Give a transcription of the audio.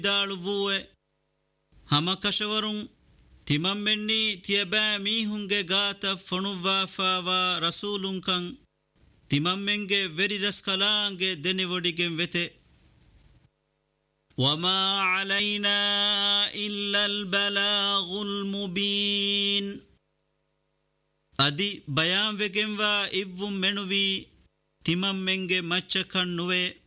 ದಾಳುವುವೆ ಹಮಕಶವರುಂ ತಿಮಮ್ಮೆನ್ನಿ ತಿಯಬಾ ಮೀಹುಂಗೆ ಗಾತ ಫಣುವಾಫಾವ ರಸೂಲುಂಕಂ ತಿಮಮ್ಮೆಂಗೆ ವೆರಿರಸ್ ಕಲಾಂಗೆ ದೆನಿವೊಡಿಗೆಂ ವೆತೆ ವಮಾ ಅಲೈನಾ ಇಲ್ಲಲ್ ಬಲಾಗುಲ್ ಮುಬೀನ್ ಅದಿ ಬಯಾಂ ವೆಗೆಂವಾ ಇವ್ವುಂ ಮೆಣುವಿ ತಿಮಮ್ಮೆಂಗೆ ಮಚ್ಚ ಕಣ್ಣುವೆ